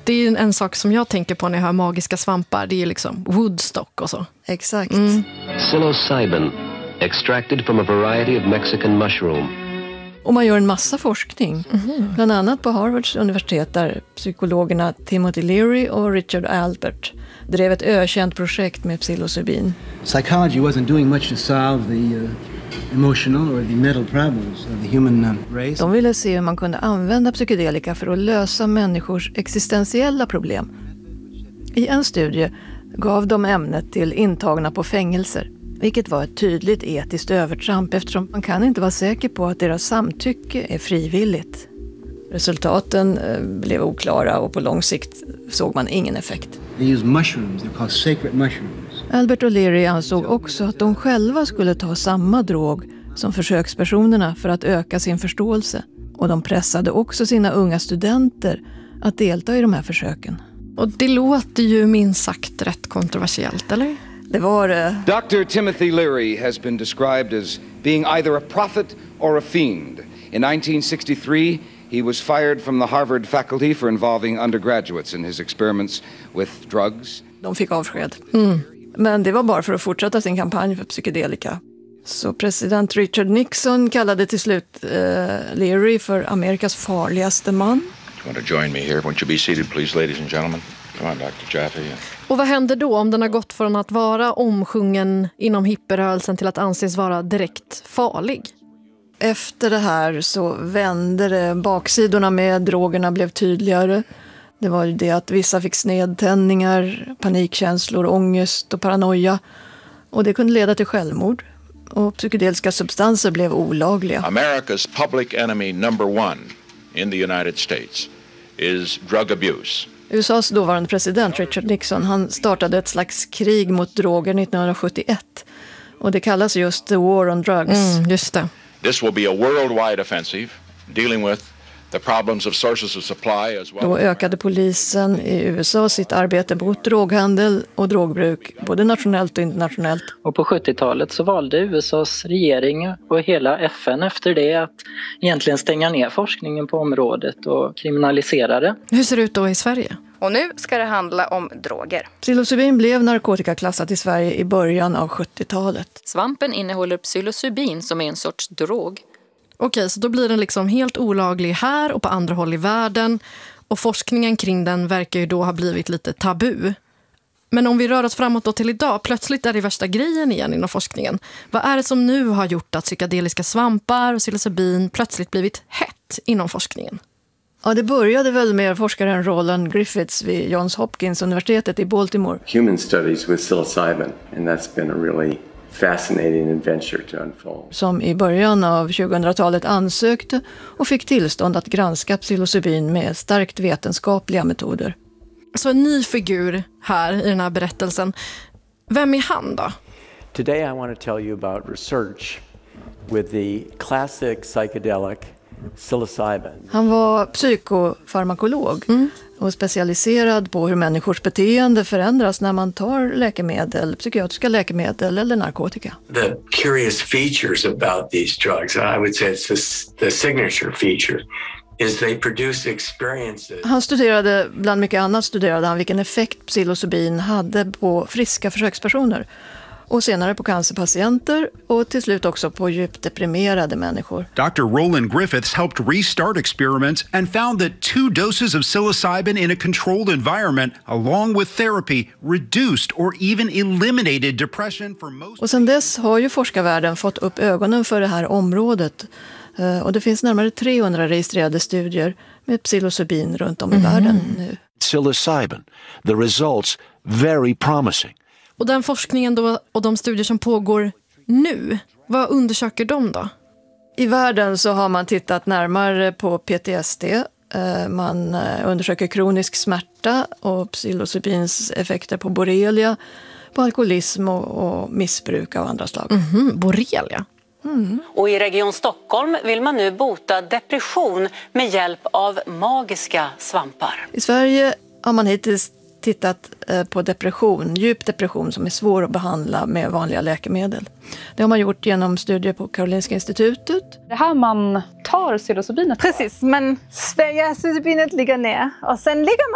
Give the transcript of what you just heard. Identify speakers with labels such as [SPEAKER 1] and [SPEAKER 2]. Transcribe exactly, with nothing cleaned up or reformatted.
[SPEAKER 1] det är en sak som jag tänker på när jag hör magiska svampar. Det är liksom Woodstock och så.
[SPEAKER 2] Exakt.
[SPEAKER 1] Mm.
[SPEAKER 3] Psilocybin, extracted from a variety of Mexican mushroom.
[SPEAKER 2] Och man gör en massa forskning.
[SPEAKER 1] Mm.
[SPEAKER 2] Bland annat på Harvards universitet där psykologerna Timothy Leary och Richard Albert drev ett ökänt projekt med psilocybin.
[SPEAKER 4] Psychology wasn't doing much to solve the uh, emotional or the mental problems of the human uh, race.
[SPEAKER 2] De ville se hur man kunde använda psykedelika för att lösa människors existentiella problem. I en studie gav de ämnet till intagna på fängelser, vilket var ett tydligt etiskt övertramp eftersom man kan inte vara säker på att deras samtycke är frivilligt. Resultaten eh, blev oklara och på lång sikt såg man ingen effekt.
[SPEAKER 4] They use mushrooms, they're called sacred mushrooms.
[SPEAKER 2] Albert och Leary ansåg också att de själva skulle ta samma drog som försökspersonerna för att öka sin förståelse. Och de pressade också sina unga studenter att delta i de här försöken.
[SPEAKER 1] Och det låter ju minst sagt rätt kontroversiellt, eller?
[SPEAKER 2] Det var det.
[SPEAKER 5] Doctor Timothy Leary has been described as being either a prophet or a fiend. In nineteen sixty-three, he was fired from the Harvard faculty for involving undergraduates in his experiments with drugs.
[SPEAKER 2] De fick avsked.
[SPEAKER 1] Mm.
[SPEAKER 2] Men det var bara för att fortsätta sin kampanj för psykedelika. Så president Richard Nixon kallade till slut uh, Leary för Amerikas farligaste man.
[SPEAKER 6] You want to join me here? Won't you be seated, please, ladies and gentlemen? Come on, doktor Jaffe.
[SPEAKER 1] Och vad händer då om den har gått från att vara omsjungen inom hipperörelsen till att anses vara direkt farlig?
[SPEAKER 2] Efter det här så vände det. Baksidorna med drogerna blev tydligare. Det var ju det att vissa fick snedtändningar, panikkänslor, ångest och paranoia. Och det kunde leda till självmord. Och psykedeliska substanser blev olagliga.
[SPEAKER 6] America's public enemy number one in the United States is drug abuse.
[SPEAKER 2] U S A:s dåvarande president Richard Nixon, han startade ett slags krig mot droger nittonhundrasjuttioett. Och det kallas just the war on drugs.
[SPEAKER 1] Mm, just det.
[SPEAKER 6] This will be a worldwide offensive dealing with the problems of sources of supply as well.
[SPEAKER 2] Då ökade polisen i U S A sitt arbete mot droghandel och drogbruk, både nationellt och internationellt.
[SPEAKER 7] Och på sjuttiotalet så valde U S A:s regering och hela F N efter det att egentligen stänga ner forskningen på området och kriminalisera det.
[SPEAKER 1] Hur ser det ut då i Sverige?
[SPEAKER 8] Och nu ska det handla om droger.
[SPEAKER 2] Psilocybin blev narkotikaklassat i Sverige i början av sjuttiotalet.
[SPEAKER 9] Svampen innehåller psilocybin som är en sorts drog.
[SPEAKER 1] Okej, så då blir den liksom helt olaglig här och på andra håll i världen. Och forskningen kring den verkar ju då ha blivit lite tabu. Men om vi rör oss framåt då till idag, plötsligt är det värsta grejen igen inom forskningen. Vad är det som nu har gjort att psykedeliska svampar och psilocybin plötsligt blivit hett inom forskningen?
[SPEAKER 2] Ja, det började väl med forskaren Roland Griffiths vid Johns Hopkins universitetet i Baltimore.
[SPEAKER 10] Human studies with psilocybin, and that's been a really fascinating adventure to unfold.
[SPEAKER 2] Som i början av tjugohundratalet ansökte och fick tillstånd att granska psilocybin med starkt vetenskapliga metoder.
[SPEAKER 1] Så en ny figur här i den här berättelsen. Vem är han då?
[SPEAKER 11] Today I want to tell you about research with the classic psychedelic psilocybin.
[SPEAKER 2] Han var psykofarmakolog mm. och specialiserad på hur människors beteende förändras när man tar läkemedel, psykiatriska läkemedel eller narkotika.
[SPEAKER 12] The curious features about these drugs, I would say it's the, the signature feature, is they produce experiences.
[SPEAKER 2] Han studerade, bland mycket annat studerade han vilken effekt psilocybin hade på friska försökspersoner. Och senare på cancerpatienter och till slut också på djupt deprimerade människor.
[SPEAKER 13] doctor Roland Griffiths helped restart experiments and found that two doses of psilocybin in a controlled environment along with therapy reduced or even eliminated depression for most.
[SPEAKER 2] Och sedan dess har ju forskarvärlden fått upp ögonen för det här området. Och det finns närmare trehundra registrerade studier med psilocybin runt om i mm. världen nu.
[SPEAKER 14] Psilocybin, the results very promising.
[SPEAKER 1] Och den forskningen då och de studier som pågår nu, vad undersöker de då?
[SPEAKER 2] I världen så har man tittat närmare på P T S D. Man undersöker kronisk smärta och psilocybins effekter på borrelia, på alkoholism och, och missbruk av andra slag.
[SPEAKER 1] Mm-hmm, borrelia?
[SPEAKER 15] Mm. Och i Region Stockholm vill man nu bota depression med hjälp av magiska svampar.
[SPEAKER 2] I Sverige har man hittills tittat på depression, djup depression som är svår att behandla med vanliga läkemedel. Det har man gjort genom studier på Karolinska institutet.
[SPEAKER 16] Det här man tar psilocybinet.
[SPEAKER 17] Precis, men Sverige psilocibinet ligger ner och sen ligger man